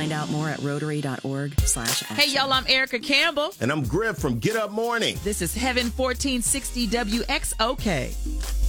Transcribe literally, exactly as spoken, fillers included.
Find out more at rotary.org slash action. Hey, y'all, I'm Erica Campbell. And I'm Griff from Get Up Morning. This is Heaven fourteen sixty W X O K.